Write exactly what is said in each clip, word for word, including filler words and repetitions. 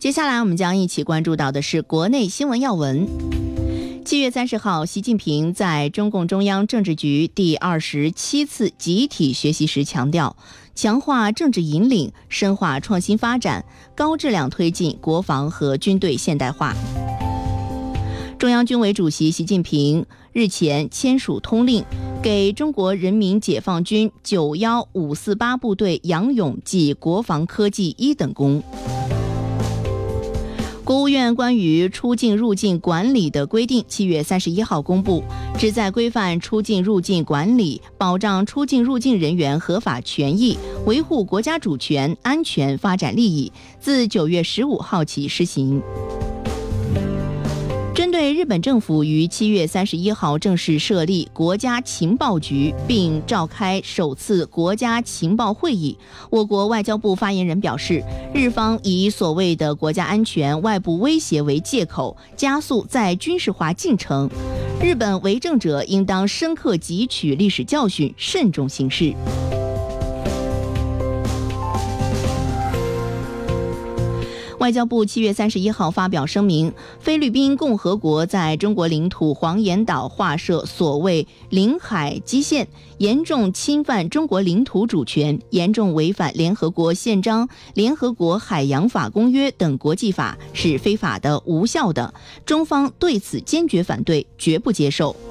接下来我们将一起关注到的是国内新闻要闻。七月三十号，习近平在中共中央政治局第二十七次集体学习时强调，强化政治引领，深化创新发展，高质量推进国防和军队现代化。中央军委主席习近平日前签署通令，给中国人民解放军九一五四八部队杨勇记国防科技一等功。国务院关于出境入境管理的规定七月三十一号公布，旨在规范出境入境管理，保障出境入境人员合法权益，维护国家主权、安全、发展利益，自九月十五号起施行。针对日本政府于七月三十一号正式设立国家情报局，并召开首次国家情报会议，我国外交部发言人表示，日方以所谓的国家安全、外部威胁为借口，加速再军事化进程，日本为政者应当深刻汲取历史教训，慎重行事。外交部七月三十一号发表声明，菲律宾共和国在中国领土黄岩岛划设所谓领海基线，严重侵犯中国领土主权，严重违反联合国宪章、联合国海洋法公约等国际法，是非法的、无效的。中方对此坚决反对，绝不接受。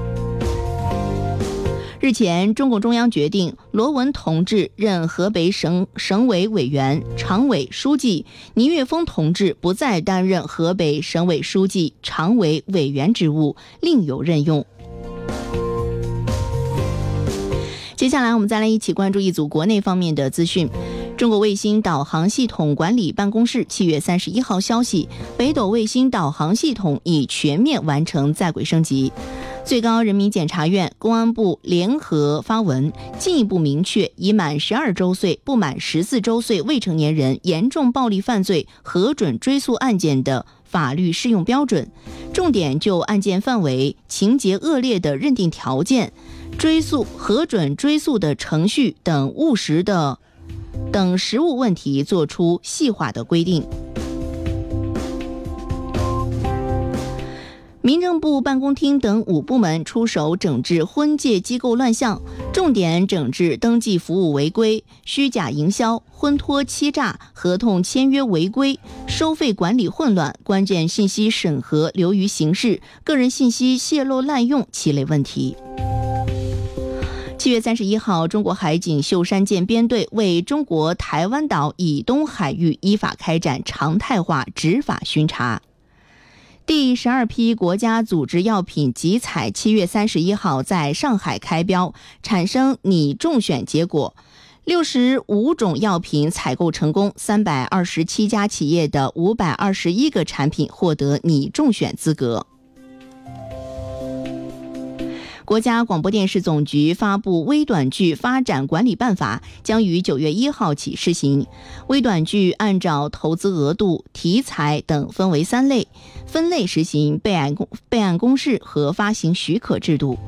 日前，中共中央决定罗文同志任河北省省委委员、常委书记，倪岳峰同志不再担任河北省委书记、常委委员职务，另有任用。接下来我们再来一起关注一组国内方面的资讯。中国卫星导航系统管理办公室七月三十一号消息，北斗卫星导航系统已全面完成在轨升级。最高人民检察院、公安部联合发文，进一步明确已满十二周岁、不满十四周岁未成年人严重暴力犯罪核准追诉案件的法律适用标准，重点就案件范围、情节恶劣的认定条件、追诉核准追诉的程序等务实的等实务问题作出细化的规定。民政部办公厅等五部门出手整治婚介机构乱象，重点整治登记服务违规、虚假营销、婚托欺诈、合同签约违规、收费管理混乱、关键信息审核流于形式、个人信息泄露滥用七类问题。七月三十一号，中国海警秀山舰编队为中国台湾岛以东海域依法开展常态化执法巡查。第十二批国家组织药品集采七月三十一号在上海开标，产生拟中选结果，六十五种药品采购成功，三百二十七家企业的五百二十一个产品获得拟中选资格。国家广播电视总局发布微短剧发展管理办法，将于九月一号起施行。微短剧按照投资额度、题材等分为三类，分类实行备案公备案公示和发行许可制度。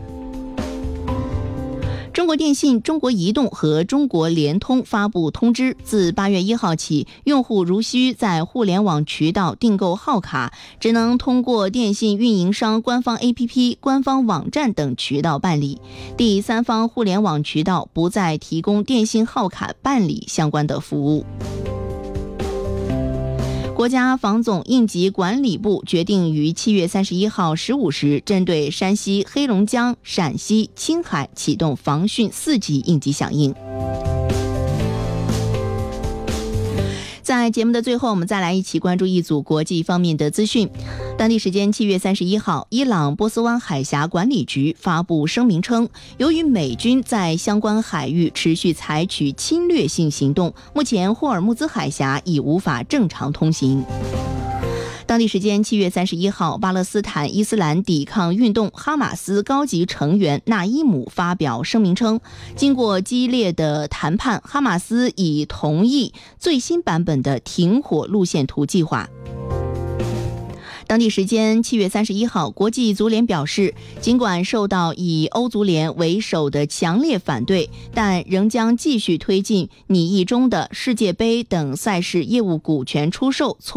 中国电信、中国移动和中国联通发布通知，自八月一号起，用户如需在互联网渠道订购号卡，只能通过电信运营商官方 A P P、官方网站等渠道办理，第三方互联网渠道不再提供电信号卡办理相关的服务。国家防总应急管理部决定于七月三十一号十五时，针对山西、黑龙江、陕西、青海启动防汛四级应急响应。在节目的最后，我们再来一起关注一组国际方面的资讯。当地时间七月三十一号，伊朗波斯湾海峡管理局发布声明称，由于美军在相关海域持续采取侵略性行动，目前霍尔木兹海峡已无法正常通行。当地时间七月三十一号，巴勒斯坦伊斯兰抵抗运动哈马斯高级成员纳伊姆发表声明称，经过激烈的谈判，哈马斯已同意最新版本的停火路线图计划。当地时间七月三十一号，国际足联表示，尽管受到以欧足联为首的强烈反对，但仍将继续推进拟议中的世界杯等赛事业务股权出售